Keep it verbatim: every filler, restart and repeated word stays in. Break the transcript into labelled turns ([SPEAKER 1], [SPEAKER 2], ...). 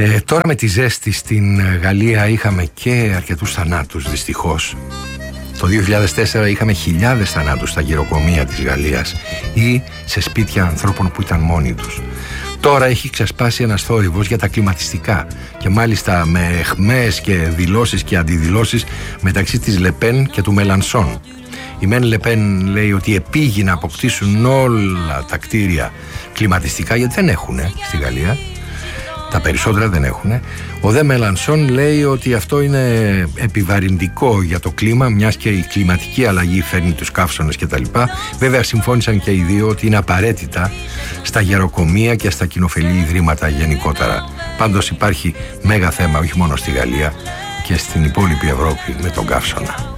[SPEAKER 1] Ε, τώρα με τη ζέστη στην Γαλλία είχαμε και αρκετούς θανάτους, δυστυχώς. Το δύο χιλιάδες τέσσερα είχαμε χιλιάδες θανάτους στα γεροκομεία της Γαλλίας ή σε σπίτια ανθρώπων που ήταν μόνοι τους. Τώρα έχει ξεσπάσει ένας θόρυβος για τα κλιματιστικά και μάλιστα με αιχμές και δηλώσεις και αντιδηλώσεις μεταξύ της Λεπέν και του Μελανσόν. Η Μεν Λεπέν λέει ότι επήγει να αποκτήσουν όλα τα κτίρια κλιματιστικά, γιατί δεν έχουν στη Γαλλία. Τα περισσότερα δεν έχουν. Ο δε Μελανσόν λέει ότι αυτό είναι επιβαρυντικό για το κλίμα, μιας και η κλιματική αλλαγή φέρνει τους καύσωνες κτλ. Βέβαια συμφώνησαν και οι δύο ότι είναι απαραίτητα στα γεροκομεία και στα κοινοφελή ιδρύματα γενικότερα. Πάντως υπάρχει μέγα θέμα όχι μόνο στη Γαλλία και στην υπόλοιπη Ευρώπη με τον καύσωνα.